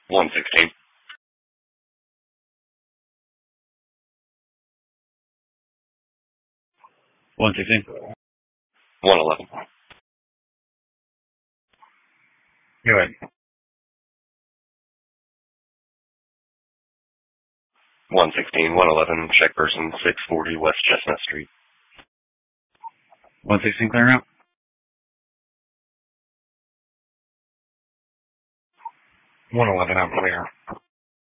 116. 116. 111. Go ahead. 116, 111, check person 640 West Chestnut Street. 116 clear out. 111, I'm clear.